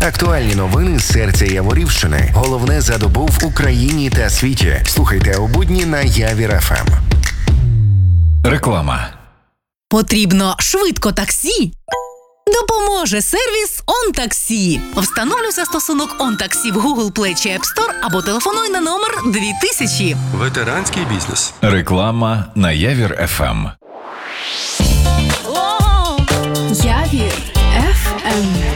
Актуальні новини з серця Яворівщини. Головне за добу в Україні та світі. Слухайте у будні на Явір ФМ. Реклама. Потрібно швидко таксі? Допоможе сервіс OnTaxi. Встановлюй застосунок OnTaxi в Google Play чи App Store або телефонуй на номер 2000. Ветеранський бізнес. Реклама на Явір ФМ. Явір ФМ.